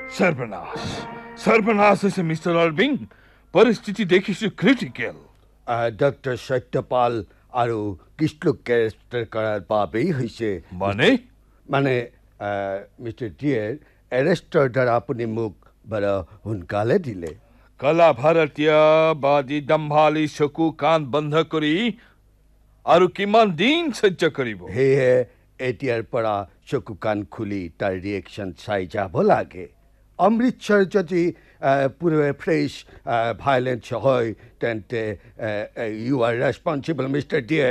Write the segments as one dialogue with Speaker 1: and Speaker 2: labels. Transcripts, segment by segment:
Speaker 1: সর্বনাশ সর্বনাশ হয়েছে মিস্টার আরবিং পরিস্থিতি দেখিছো ক্রিটিক্যাল
Speaker 2: ডক্টর সত্যপাল আৰু কৃষ্ণক কেৰেক্টাৰ কৰাৰ বাবেই হৈছে
Speaker 1: মানে
Speaker 2: মানে মিষ্টাৰ ডিয়েৰ এৰেষ্ট অৰ্ডাৰ আপুনি মোক বৰ সোনকালে দিলে
Speaker 1: কলা ভাৰতীয়বাদী দম্ভালি চকু কাণ বন্ধ কৰি আৰু কিমান দিন সহ্য কৰিব
Speaker 2: সেয়ে এতিয়াৰ পৰা চকু কাণ খুলি তাৰ ৰিয়েকশ্যন চাই যাব লাগে অমৃতসৰ যদি পুৰে ফ্ৰেছ ভাইলেন্স হয় তেন্তে ইউ আৰ ৰেছপন্সিবল মিষ্টাৰ ডিয়েৰ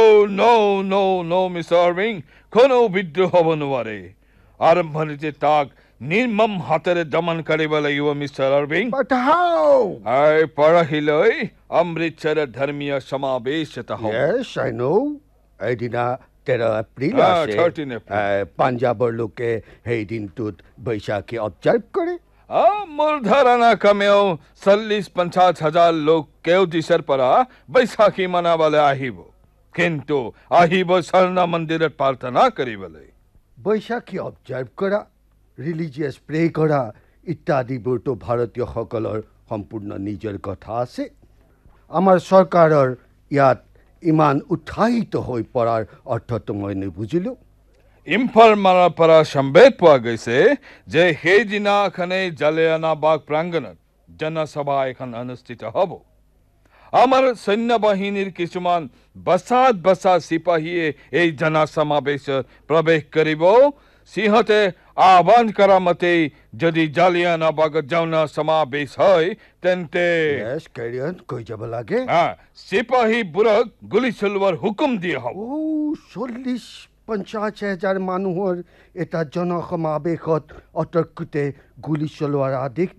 Speaker 1: নো মিস্টাৰ আৰবিং কোনো বিদ্ৰোহ হ'ব নোৱাৰে আৰম্ভণিতে তাক নিৰ্মম হাতেৰে দমন কৰিব লাগিব মিস্টাৰ আৰবিং
Speaker 2: But how?
Speaker 1: পৰহিলৈ অমৃতসৰৰ ধৰ্মীয় সমাৱেশ এটা হ'ব
Speaker 2: Yes, I know. এদিনা 13 এপ্ৰিল
Speaker 1: 13 এপ্ৰিল।
Speaker 2: পাঞ্জাবৰ লোকে সেই দিনটোত বৈশাখী অবজাৰ্ভ কৰে
Speaker 1: মোৰ ধাৰণা কমেও 40-50 হাজাৰ লোক কেওদিছৰ পৰা বৈশাখী মনাবলৈ আহিব কিন্তু আহিব স্বৰ্ণ মন্দিৰত প্ৰাৰ্থনা কৰিবলৈ
Speaker 2: বৈশাখী অবজাৰ্ভ কৰা ৰিলিজিয়াছ প্ৰে কৰা ইত্যাদিবোৰতো ভাৰতীয়সকলৰ সম্পূৰ্ণ নিজৰ কথা আছে আমাৰ চৰকাৰৰ ইয়াত ইমান উৎসাহিত হৈ পৰাৰ অৰ্থটো মই নুবুজিলোঁ
Speaker 1: ইম্ফল মানৰ পৰা সম্বেদ পোৱা গৈছে যে সেইদিনাখনেই জালিয়ানাবাগ প্ৰাংগণত জনসভা এখন অনুষ্ঠিত হ'ব আমাৰ সৈন্য বাহিনীৰ কিছুমান বচা চিপাহীয়ে এই জনসমাৱেশত প্ৰৱেশ কৰিব সিহঁতে আহ্বান কৰা মতেই যদি জালিয়ানাবাগত জনসমাৱেশ হয় তেন্তে
Speaker 2: কৈ যাব লাগে
Speaker 1: চিপাহীবোৰক গুলি চলোৱাৰ হুকুম দিয়া হ'ব
Speaker 2: 40-50 হাজাৰ মানুহৰ এটা জনসমাৱেশত অতৰ্কতে গুলি চলোৱাৰ আদেশ